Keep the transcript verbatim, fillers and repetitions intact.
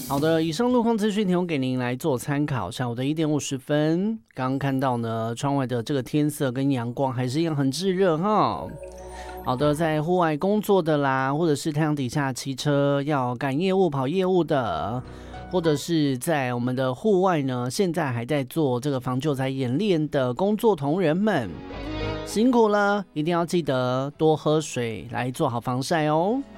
好的，以上路况资讯提供给您来做参考。下午的一点五十分，刚刚看到呢，窗外的这个天色跟阳光还是一样很炙热哈。好的，在户外工作的啦，或者是太阳底下骑车要赶业务、跑业务的，或者是在我们的户外呢，现在还在做这个防救灾演练的工作同仁们，辛苦了，一定要记得多喝水来做好防晒哦。